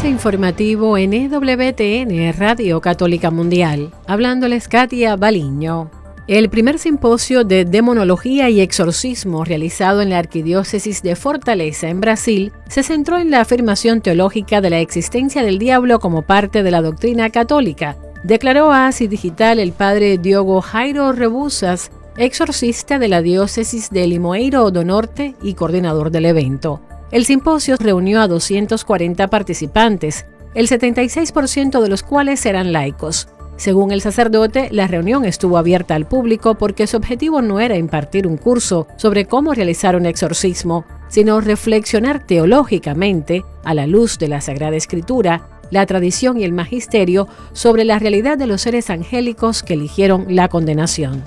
informativo en EWTN, Radio Católica Mundial. Hablándoles Katia Baliño. El primer simposio de demonología y exorcismo realizado en la Arquidiócesis de Fortaleza, en Brasil, se centró en la afirmación teológica de la existencia del diablo como parte de la doctrina católica, declaró a ASI Digital el padre Diogo Jairo Rebusas, exorcista de la diócesis de Limoeiro do Norte y coordinador del evento. El simposio reunió a 240 participantes, el 76% de los cuales eran laicos. Según el sacerdote, la reunión estuvo abierta al público porque su objetivo no era impartir un curso sobre cómo realizar un exorcismo, sino reflexionar teológicamente, a la luz de la Sagrada Escritura, la tradición y el magisterio, sobre la realidad de los seres angélicos que eligieron la condenación.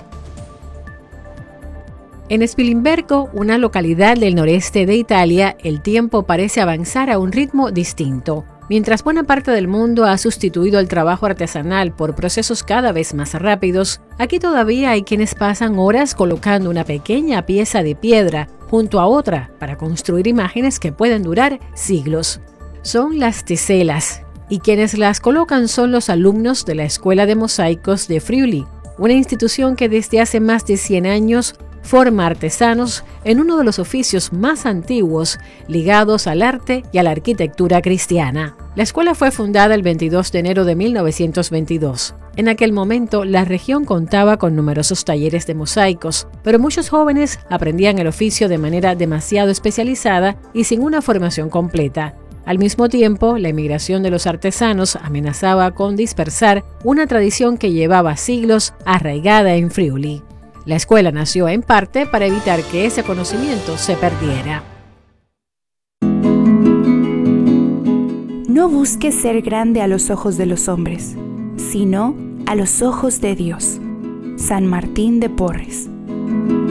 En Spilimbergo, una localidad del noreste de Italia, el tiempo parece avanzar a un ritmo distinto. Mientras buena parte del mundo ha sustituido el trabajo artesanal por procesos cada vez más rápidos, aquí todavía hay quienes pasan horas colocando una pequeña pieza de piedra junto a otra para construir imágenes que pueden durar siglos. Son las teselas, y quienes las colocan son los alumnos de la Escuela de Mosaicos de Friuli, una institución que desde hace más de 100 años forma artesanos en uno de los oficios más antiguos ligados al arte y a la arquitectura cristiana. La escuela fue fundada el 22 de enero de 1922. En aquel momento, la región contaba con numerosos talleres de mosaicos, pero muchos jóvenes aprendían el oficio de manera demasiado especializada y sin una formación completa. Al mismo tiempo, la emigración de los artesanos amenazaba con dispersar una tradición que llevaba siglos arraigada en Friuli. La escuela nació en parte para evitar que ese conocimiento se perdiera. No busques ser grande a los ojos de los hombres, sino a los ojos de Dios. San Martín de Porres.